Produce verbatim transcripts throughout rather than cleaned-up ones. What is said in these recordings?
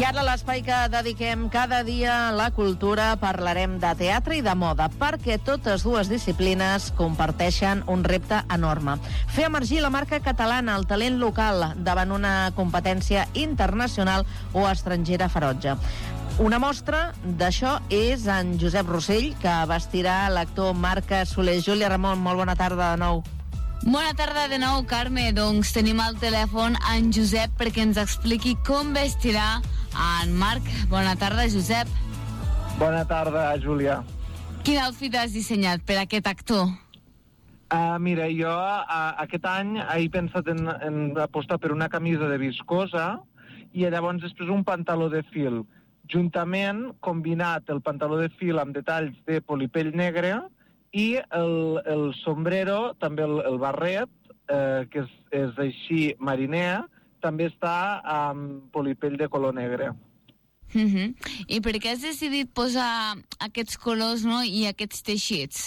I ara l'espai que dediquem cada dia a la cultura, parlarem de teatre i de moda, perquè totes dues disciplines comparteixen un repte enorme. Fer emergir la marca catalana, el talent local, davant una competència internacional o estrangera ferotge. Una mostra d'això és en Josep Rossell, que vestirà l'actor Marc Soler. Júlia Ramon, molt bona tarda de nou. Bona tarda de nou, Carme. Doncs tenim al telèfon en Josep perquè ens expliqui com vestirà en Marc. Bona tarda, Josep. Bona tarda, Júlia. Quin outfit has dissenyat per aquest actor? Uh, mira, jo uh, aquest any he pensat en, en apostar per una camisa de viscosa i llavors després un pantaló de fil. Juntament, combinat el pantaló de fil amb detalls de polipell negre i el, el sombrero, també el, el barret, eh, que és, és així mariner, també està amb polipell de color negre. Uh-huh. I per què has decidit posar aquests colors, no?, i aquests teixits?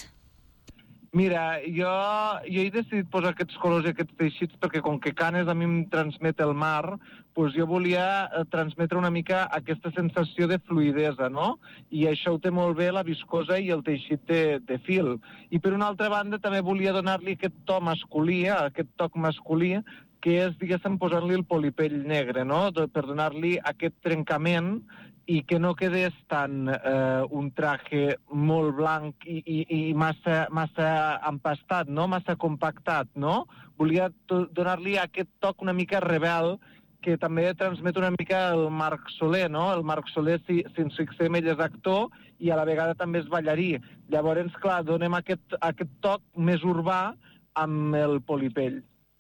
Mira, jo, jo he decidit posar aquests colors i aquests teixits perquè com que Canes a mi em transmet el mar, doncs jo volia transmetre una mica aquesta sensació de fluidesa, no? I això ho té molt bé la viscosa i el teixit de, de fil. I per una altra banda també volia donar-li aquest to masculí, aquest toc masculí, que és, diguéssim, posar-li el polipell negre, no? Per donar-li aquest trencament i que no quedés tan eh, un traje molt blanc i, i, i massa, massa empastat, no? Massa compactat, no? Volia donar-li aquest toc una mica rebel que també transmet una mica el Marc Soler, no? El Marc Soler, si, si ens fixem, ell és actor i a la vegada també és ballarí. Llavors, clar, donem aquest, aquest toc més urbà amb el polipell.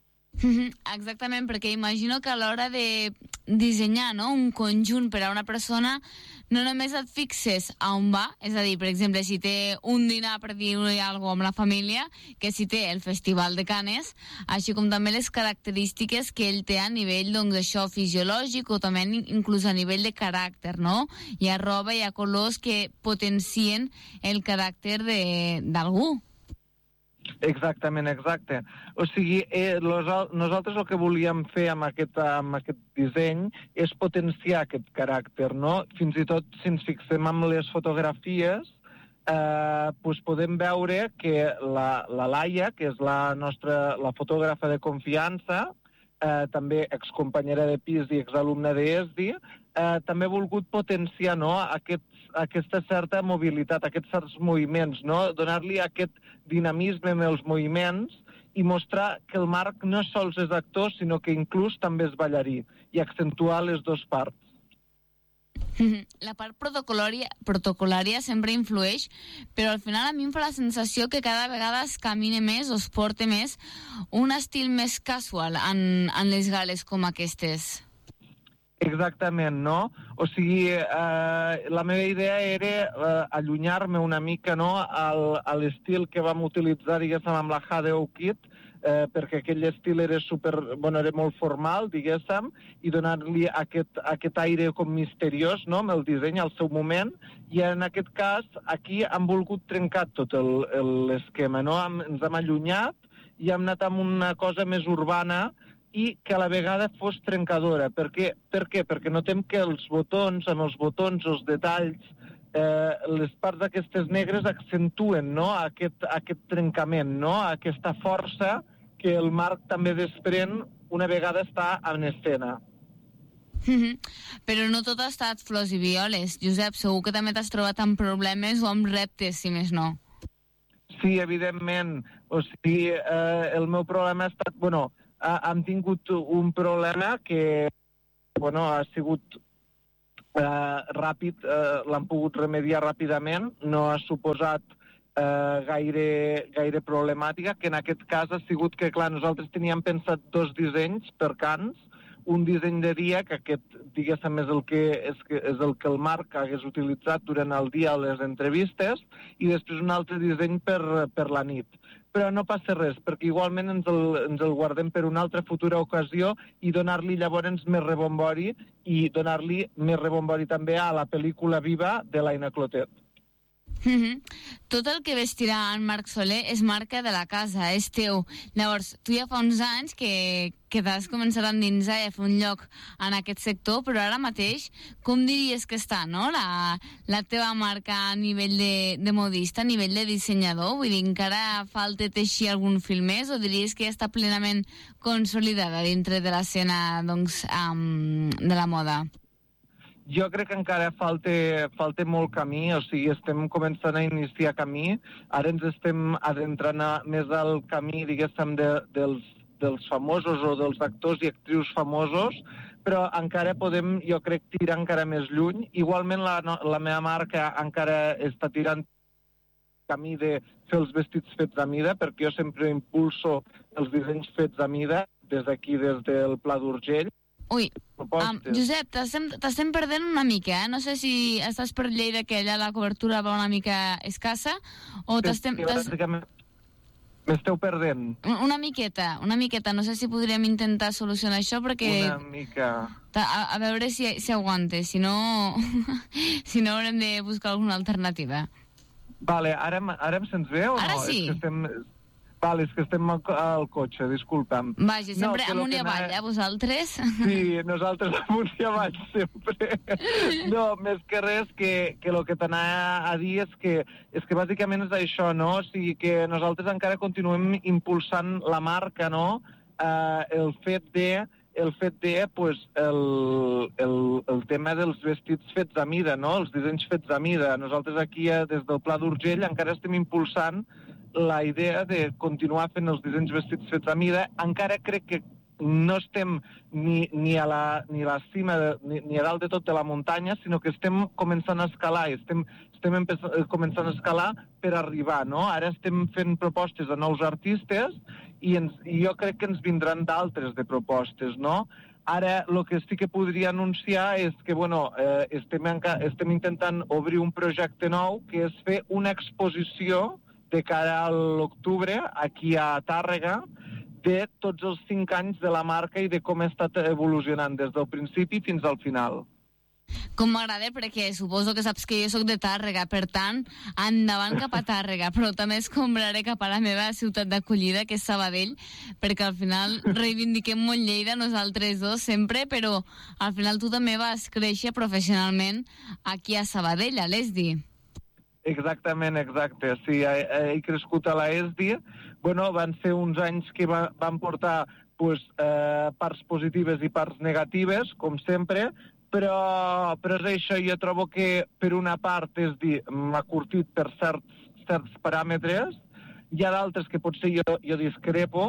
Exactament, perquè imagino que a l'hora de dissenyar, no?, un conjunt per a una persona no només et fixes a on va, és a dir, per exemple, si té un dinar, per dir-li alguna cosa, amb la família, que si té el Festival de Canes, així com també les característiques que ell té a nivell, doncs, això fisiològic o també inclús a nivell de caràcter, no? Hi ha roba, hi ha colors que potencien el caràcter d'algú. Exactament, exacte. O sigui, eh, los, nosaltres el que volíem fer amb aquest, amb aquest disseny és potenciar aquest caràcter, no? Fins i tot, si ens fixem en les fotografies, eh, pues podem veure que la, la Laia, que és la nostra la fotògrafa de confiança, eh, també excompanyera de pis i exalumna de E S D I, eh, també ha volgut potenciar, no?, aquest, aquesta certa mobilitat, aquests certs moviments, no?, donar-li aquest dinamisme amb els moviments i mostrar que el Marc no sols és actor, sinó que inclús també és ballarí, i accentuar les dues parts. La part protocolària, protocolària sempre influeix, però al final a mi em fa la sensació que cada vegada es camina més o es porta més un estil més casual en, en les gales com aquestes. Exactament, no? O sigui, eh, la meva idea era eh, allunyar-me una mica, no?, al, a l'estil que vam utilitzar, diguéssim, amb la Hadeo Kit, eh, perquè aquell estil era super, bueno, era molt formal, diguéssim, i donar-li aquest, aquest aire com misteriós, no?, amb el disseny al seu moment, i en aquest cas, aquí hem volgut trencar tot l'esquema, no? Hem, ens hem allunyat i hem anat amb una cosa més urbana i que a la vegada fos trencadora. Per què? Per què? Perquè notem que els botons, amb els botons, els detalls, eh, les parts d'aquestes negres accentuen, no?, aquest, aquest trencament, no?, aquesta força que el Marc també desprèn una vegada està en escena. Però no tot ha estat flors i violes. Josep, segur que també t'has trobat amb problemes o amb reptes, si més no. Sí, evidentment. O sigui, eh, el meu problema ha estat... Bueno, ha, hem tingut un problema que, bueno, ha sigut eh, ràpid, eh, l'han pogut remediar ràpidament, no ha suposat eh, gaire, gaire problemàtica, que en aquest cas ha sigut que, clar, nosaltres teníem pensat dos dissenys per Cans, un disseny de dia, que aquest, diguéssim, és el que, és, que, és el que el Marc hagués utilitzat durant el dia a les entrevistes, i després un altre disseny per, per la nit. Però no passa res, perquè igualment ens el, ens el guardem per una altra futura ocasió i donar-li llavors més rebombori i donar-li més rebombori també a la pel·lícula viva de l'Aina Clotet. Mm-hmm. Tot el que vestirà en Marc Soler és marca de la casa, és teu. Llavors, tu ja fa uns anys que, que t'has començat a endinsar i a fer un lloc en aquest sector, però ara mateix, com diries que està, no?, la, la teva marca a nivell de, de modista, a nivell de dissenyador? Vull dir, encara falta teixir algun fil més o diries que ja està plenament consolidada dintre de l'escena, doncs, um, de la moda? Jo crec que encara falta, falta molt camí, o sigui, estem començant a iniciar camí, ara ens estem adentrant a, més al camí, diguéssim, de, dels, dels famosos o dels actors i actrius famosos, però encara podem, jo crec, tirar encara més lluny. Igualment la, la meva marca encara està tirant camí de fer els vestits fets a mida, perquè jo sempre impulso els dissenys fets a mida, des d'aquí, des del Pla d'Urgell. Ui, um, Josep, t'estem perdent una mica, eh? No sé si estàs per Lleida, que allà la cobertura va una mica escassa, o t'estem... M'esteu perdent. Una miqueta, una miqueta. No sé si podríem intentar solucionar això, perquè... Una mica... A, a veure si, si aguante, si no... si no haurem de buscar alguna alternativa. Vale, ara, ara em sents bé o no? Ara sí. És que estem... Vale, és que estem al, al cotxe, disculpa'm. Vaja, sempre no, amunt i avall, eh, vosaltres? Sí, nosaltres amunt i avall sempre. No, més que res, que, que el que t'anava a dir és que, és que bàsicament és això, no? O sigui, que nosaltres encara continuem impulsant la marca, no? Eh, el fet de, el fet de, pues, el, el, el tema dels vestits fets a mida, no? Els dissenys fets a mida. Nosaltres aquí, des del Pla d'Urgell, encara estem impulsant la idea de continuar fent els dissenys vestits fets a mida. Encara crec que no estem ni, ni, a, la, ni a la cima, de, ni, ni a dalt de tot de la muntanya, sinó que estem començant a escalar, estem, estem començant a escalar per arribar, no? Ara estem fent propostes a nous artistes i, ens, i jo crec que ens vindran d'altres de propostes, no? Ara, el que sí que podria anunciar és que, bueno, eh, estem, estem intentant obrir un projecte nou, que és fer una exposició de cara a l'octubre, aquí a Tàrrega, de tots els cinc anys de la marca i de com ha estat evolucionant des del principi fins al final. Com m'agrada, perquè suposo que saps que jo sóc de Tàrrega, per tant, endavant cap a Tàrrega, però també escombraré cap a la meva ciutat d'acollida, que és Sabadell, perquè al final reivindiquem molt Lleida, nosaltres dos, sempre, però al final tu també vas créixer professionalment aquí a Sabadell, a l'E S D I. Exactament, exacte. Sí, he, he crescut a l'E S D I. Bueno, van ser uns anys que va, van portar pues, eh, parts positives i parts negatives, com sempre, però, però és això. Jo trobo que, per una part, és dir, m'ha curtit per certs, certs paràmetres. Hi ha d'altres que potser jo, jo discrepo,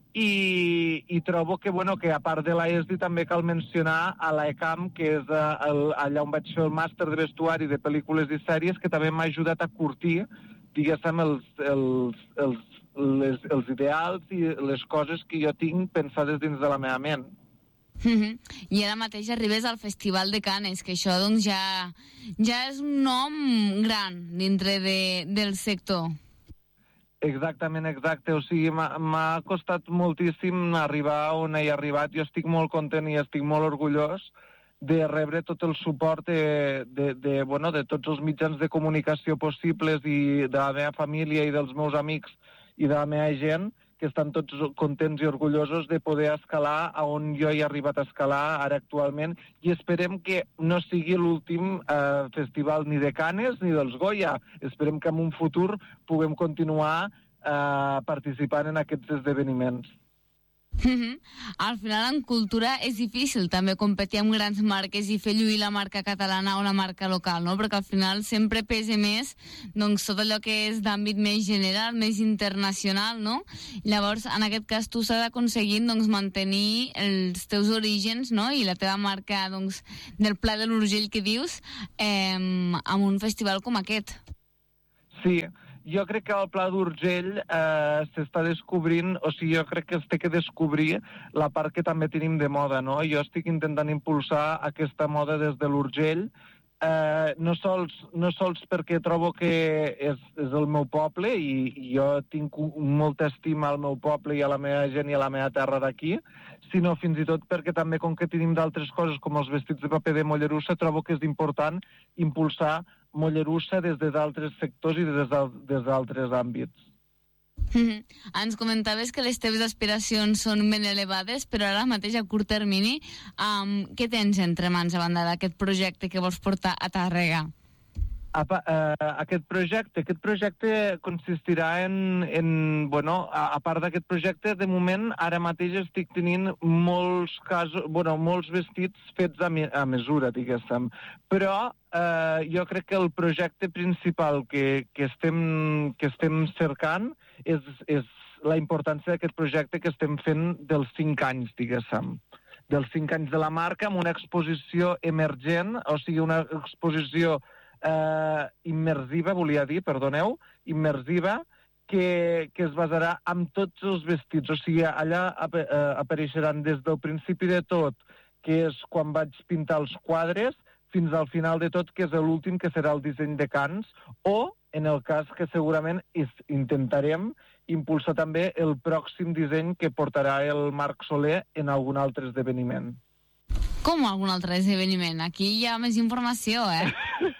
I, i trobo que, bueno, que a part de l'E S D I també cal mencionar a l'E C A M, que és el, allà on vaig fer el màster de vestuari de pel·lícules i sèries, que també m'ha ajudat a curtir, diguéssim, els, els, els, les, els ideals i les coses que jo tinc pensades dins de la meva ment. Mm-hmm. I ara mateix arribes al Festival de Canes, que això doncs ja, ja és un nom gran dintre de, del sector. Exactament, exacte. O sigui, m'ha costat moltíssim arribar on he arribat. Jo estic molt content i estic molt orgullós de rebre tot el suport de, de, de, bueno, de tots els mitjans de comunicació possibles i de la meva família i dels meus amics i de la meva gent, que estan tots contents i orgullosos de poder escalar a on jo he arribat a escalar ara actualment, i esperem que no sigui l'últim eh, festival ni de Canes ni dels Goya. Esperem que en un futur puguem continuar eh, participant en aquests esdeveniments. Mm-hmm. Al final en cultura és difícil també competir amb grans marques i fer lluir la marca catalana o la marca local, no? Perquè al final sempre pesa més doncs, tot allò que és d'àmbit més general, més internacional, no? Llavors, en aquest cas, tu s'ha d'aconseguir doncs, mantenir els teus orígens, no? I la teva marca doncs, del Pla de l'Urgell que dius eh, amb un festival com aquest. Sí, jo crec que al Pla d'Urgell eh, s'està descobrint, o sigui, jo crec que es té que descobrir la part que també tenim de moda, no? Jo estic intentant impulsar aquesta moda des de l'Urgell eh, no, sols, no sols perquè trobo que és, és el meu poble i, i jo tinc molta estima al meu poble i a la meva gent i a la meva terra d'aquí, sinó fins i tot perquè també, com que tenim d'altres coses com els vestits de paper de Mollerussa, trobo que és important impulsar Mollerussa des d'altres sectors i des d'altres àmbits. Mm-hmm. Ens comentaves que les teves aspiracions són ben elevades, però ara mateix a curt termini, um, què tens entre mans a banda d'aquest projecte que vols portar a Tàrrega? A, uh, aquest projecte aquest projecte consistirà en, en bueno, a, a part d'aquest projecte, de moment, ara mateix estic tenint molts casos, bueno, molts vestits fets a, me, a mesura, diguéssim. Però uh, jo crec que el projecte principal que, que, estem, que estem cercant és, és la importància d'aquest projecte que estem fent dels cinc anys, diguéssim. Dels cinc anys de la marca, amb una exposició emergent, o sigui, una exposició Uh, immersiva, volia dir, perdoneu, immersiva, que, que es basarà en tots els vestits. O sigui, allà ap uh, apareixeran des del principi de tot, que és quan vaig pintar els quadres, fins al final de tot, que és l'últim, que serà el disseny de cants, o, en el cas que segurament is, intentarem impulsar també el pròxim disseny que portarà el Marc Soler en algun altre esdeveniment. Com algun altre esdeveniment? Aquí hi ha més informació, eh?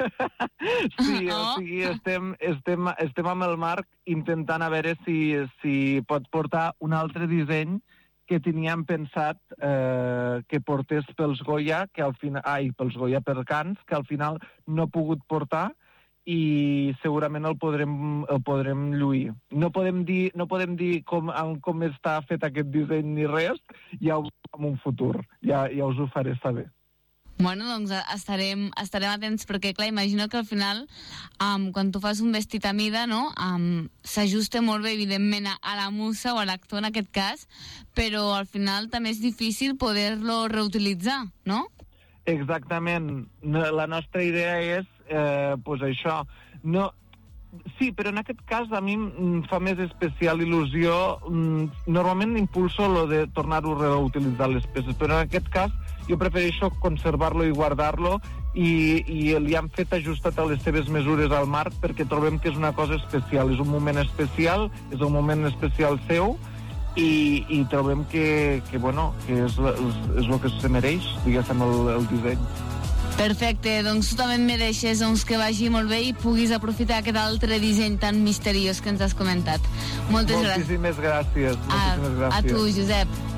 Sí, oh. O sigui, estem, estem, estem amb el Marc intentant a veure si, si pot portar un altre disseny que teníem pensat eh, que portés pels Goya, que al final, ai, pels Goya per Cants, que al final no ha pogut portar, i segurament el podrem, el podrem lluir. No podem dir, no podem dir com, com està fet aquest disseny ni res, ja ho en un futur, ja, ja us ho faré saber. Bueno, doncs estarem, estarem atents, perquè clar, imagino que al final um, quan tu fas un vestit a mida, no, um, s'ajusta molt bé evidentment a la musa o a l'actor en aquest cas, però al final també és difícil poder-lo reutilitzar, no? Exactament. La nostra idea és eh, pues això. No, sí, però en aquest cas a mi em fa més especial il·lusió. Normalment impulso lo de tornar-ho a reutilitzar les peces, però en aquest cas jo prefereixo conservar-lo i guardar-lo i, i li han fet ajustat a les seves mesures al Marc perquè trobem que és una cosa especial, és un moment especial, és un moment especial seu i, i trobem que, que, bueno, que és, és, és el que se mereix, diguéssim, el, el disseny. Perfecte, doncs tu també et mereixes doncs, que vagi molt bé i puguis aprofitar aquest altre disseny tan misteriós que ens has comentat. Moltes Moltíssimes gràcies. gràcies. Moltíssimes gràcies. A, a tu, Josep.